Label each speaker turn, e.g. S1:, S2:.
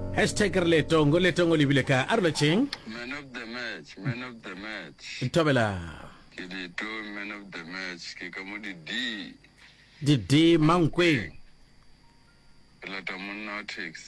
S1: Hashtag letongo lebile ka arlocheng.
S2: Man of the match, man of the match.
S1: Tobela.
S2: Ke leto man of the match. Ke ka mo di
S1: Didi Mankwe.
S2: Ke lata monna wa taxi.